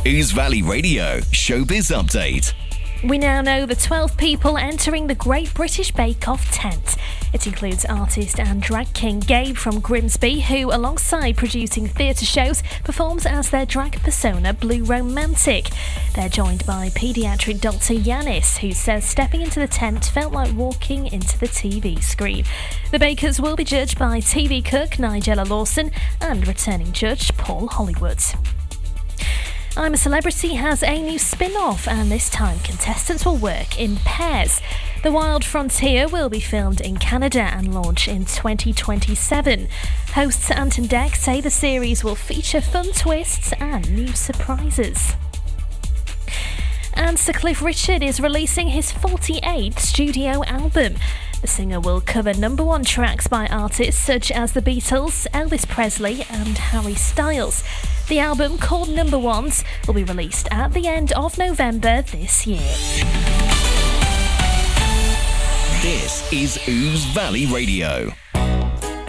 Ouse Valley Radio Showbiz Update. We now know the 12 people entering the Great British Bake Off tent. It includes artist and drag king Gabe from Grimsby, who, alongside producing theatre shows, performs as their drag persona Blue Romantic. They're joined by paediatric Dr. Yanis, who says stepping into the tent felt like walking into the TV screen. The bakers will be judged by TV cook Nigella Lawson and returning judge Paul Hollywood. I'm a Celebrity has a new spin-off, and this time contestants will work in pairs. The Wild Frontier will be filmed in Canada and launch in 2027. Hosts Ant and Dec say the series will feature fun twists and new surprises. And Sir Cliff Richard is releasing his 48th studio album. The singer will cover #1 tracks by artists such as The Beatles, Elvis Presley and Harry Styles. The album, called Number Ones, will be released at the end of November this year. This is Ouse Valley Radio.